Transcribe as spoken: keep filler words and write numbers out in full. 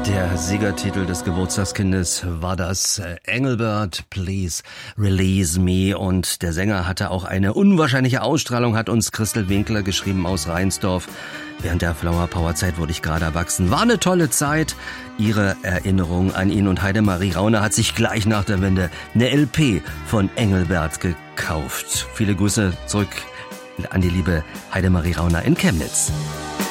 Der Siegertitel des Geburtstagskindes war das Engelbert, Please Release Me. Und der Sänger hatte auch eine unwahrscheinliche Ausstrahlung, hat uns Christel Winkler geschrieben aus Rheinsdorf. Während der Flower Power Zeit wurde ich gerade erwachsen. War eine tolle Zeit. Ihre Erinnerung an ihn und Heidemarie Rauner hat sich gleich nach der Wende eine L P von Engelbert gekauft. Viele Grüße zurück an die liebe Heidemarie Rauner in Chemnitz.